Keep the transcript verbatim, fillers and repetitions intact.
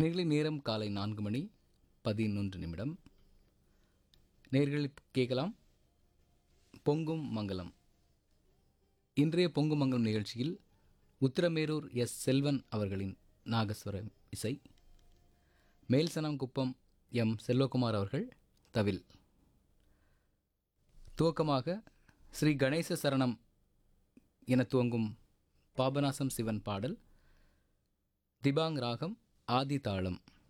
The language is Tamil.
நேர்களை நேரம் காலை நான்கு மணி பதினொன்று நிமிடம். நேர்கள் கேட்கலாம் பொங்கும் மங்கலம். இன்றைய பொங்கும் மங்கலம் நிகழ்ச்சியில் உத்திரமேரூர் எஸ் செல்வன் அவர்களின் நாகஸ்வர இசை, மேல்சனாங்குப்பம் எம் செல்வகுமார் அவர்கள் தவில். துவக்கமாக ஸ்ரீ கணேச சரணம் என துவங்கும் பாபநாசம் சிவன் பாடல், திபாங் ராகம், ஆதி தாளம்.